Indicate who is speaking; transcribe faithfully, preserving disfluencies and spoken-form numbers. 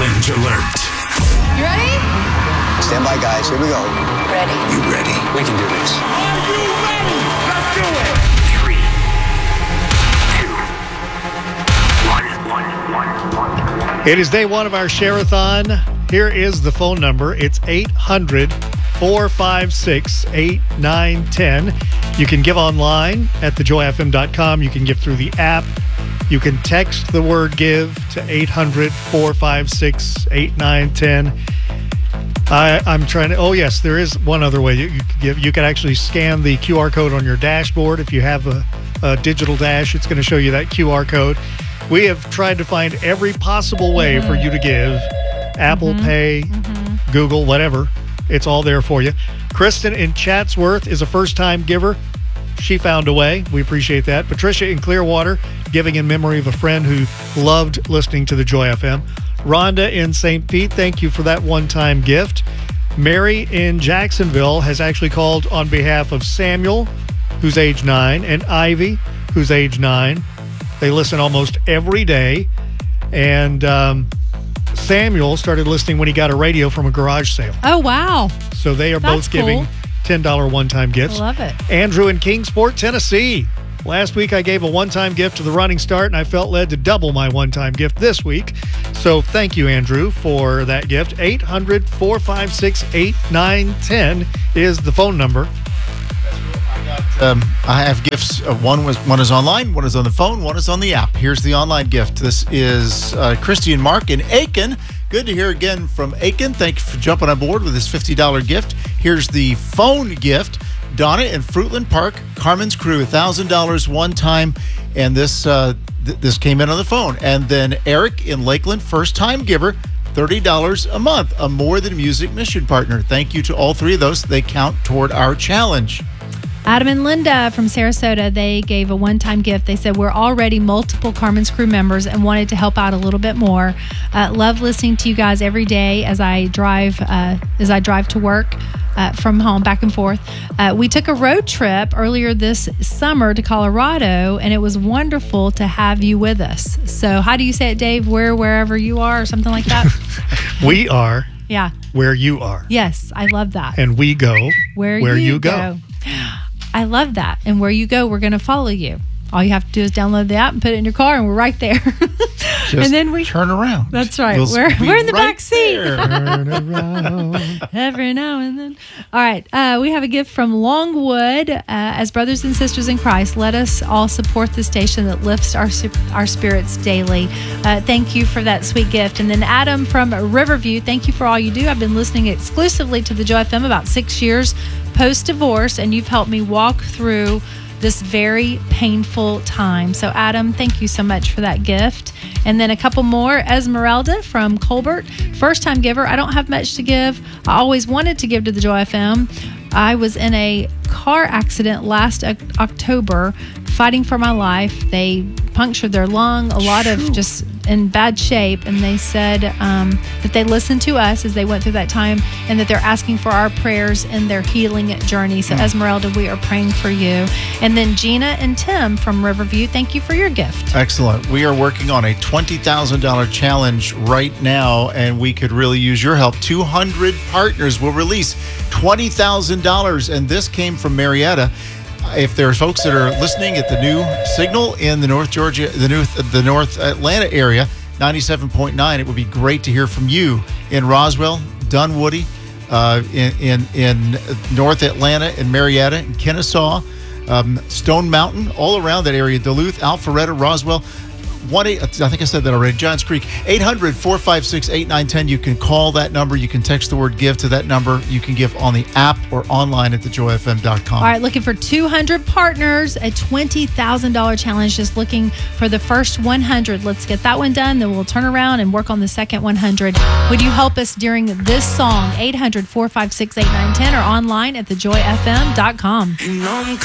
Speaker 1: Challenge alert.
Speaker 2: You ready?
Speaker 3: Stand by, guys. Here we go.
Speaker 2: Ready.
Speaker 1: You ready?
Speaker 3: We can do this.
Speaker 1: Are you ready? Let's do it. Three, two, one, one, one, one.
Speaker 4: It is day one of our Share-a-thon. Here is the phone number. It's eight hundred, four five six, eight nine one zero. You can give online at the joy f m dot com. You can give through the app. You can text the word give to eight hundred, four five six, eight nine one zero. I, I'm trying to, oh yes, there is one other way you, you can give. You can actually scan the Q R code on your dashboard. If you have a, a digital dash, it's going to show you that Q R code. We have tried to find every possible way for you to give. Apple
Speaker 5: Mm-hmm.
Speaker 4: Pay,
Speaker 5: Mm-hmm.
Speaker 4: Google, whatever. It's all there for you. Kristen in Chatsworth is a first-time giver. She found a way. We appreciate that. Patricia in Clearwater, giving in memory of a friend who loved listening to the Joy F M. Rhonda in Saint Pete, thank you for that one-time gift. Mary in Jacksonville has actually called on behalf of Samuel, who's age nine, and Ivy, who's age nine. They listen almost every day. And um, Samuel started listening when he got a radio from a garage sale.
Speaker 5: Oh, wow.
Speaker 4: So they are
Speaker 5: That's
Speaker 4: both giving
Speaker 5: cool.
Speaker 4: ten dollars one-time gifts.
Speaker 5: I love it.
Speaker 4: Andrew in Kingsport, Tennessee. Last week I gave a one-time gift to the Running Start, and I felt led to double my one-time gift this week. So thank you, Andrew, for that gift. eight hundred, four five six, eight nine one zero is the phone number.
Speaker 6: Um, I have gifts. Uh, one was one is online, one is on the phone, one is on the app. Here's the online gift. This is uh, Christy and Mark in Aiken. Good to hear again from Aiken. Thank you for jumping on board with this fifty dollars gift. Here's the phone gift. Donna in Fruitland Park, Carmen's Crew, one thousand dollars one time, and this uh, th- this came in on the phone. And then Eric in Lakeland, first time giver, thirty dollars a month, a More Than Music mission partner. Thank you to all three of those. They count toward our challenge.
Speaker 5: Adam and Linda from Sarasota, they gave a one-time gift. They said, we're already multiple Carmen's Crew members and wanted to help out a little bit more. Uh, love listening to you guys every day as I drive uh, as I drive to work uh, from home, back and forth. Uh, we took a road trip earlier this summer to Colorado, and it was wonderful to have you with us. So how do you say it, Dave? Where, wherever you are, or something like that?
Speaker 4: We are
Speaker 5: Yeah.
Speaker 4: where you are.
Speaker 5: Yes, I love that.
Speaker 4: And we go
Speaker 5: Where,
Speaker 4: where
Speaker 5: you,
Speaker 4: you go.
Speaker 5: go. I love that. And where you go, we're going to follow you. All you have to do is download the app and put it in your car, and we're right there.
Speaker 6: Just
Speaker 5: and then we
Speaker 6: turn around.
Speaker 5: That's right.
Speaker 6: We'll
Speaker 5: we're
Speaker 6: be
Speaker 5: we're in the
Speaker 6: right
Speaker 5: back seat.
Speaker 6: there.
Speaker 4: Turn around.
Speaker 5: Every now and then. All right. Uh, we have a gift from Longwood. Uh, as brothers and sisters in Christ, let us all support the station that lifts our our spirits daily. Uh, thank you for that sweet gift. And then Adam from Riverview, thank you for all you do. I've been listening exclusively to the Joy F M about six years post-divorce, and you've helped me walk through this very painful time. So Adam, thank you so much for that gift. And then a couple more. Esmeralda from Colbert, first time giver. I don't have much to give. I always wanted to give to the Joy F M. I was in a car accident last o- October, fighting for my life. They punctured their lung, a lot of just in bad shape, and they said um, that they listened to us as they went through that time, and that they're asking for our prayers in their healing journey. So Esmeralda, we are praying for you. And then Gina and Tim from Riverview, thank you for your gift.
Speaker 6: Excellent. We are working on a twenty thousand dollars challenge right now, and we could really use your help. two hundred partners will release twenty thousand dollars, and this came from Marietta. If there are folks that are listening at the new signal in the North Georgia, the North, the North Atlanta area, ninety-seven point nine, it would be great to hear from you in Roswell, Dunwoody, uh, in, in in North Atlanta, in Marietta, in Kennesaw, um, Stone Mountain, all around that area, Duluth, Alpharetta, Roswell. One eight, I think I said that already. Johns Creek, eight hundred, four five six, eight nine one zero. You can call that number. You can text the word give to that number. You can give on the app or online at the joy f m dot com.
Speaker 5: All right, looking for two hundred partners, a twenty thousand dollars challenge. Just looking for the first one hundred. Let's get that one done. Then we'll turn around and work on the second one hundred. Would you help us during this song? eight hundred, four five six, eight nine one zero or online at the joy f m dot com.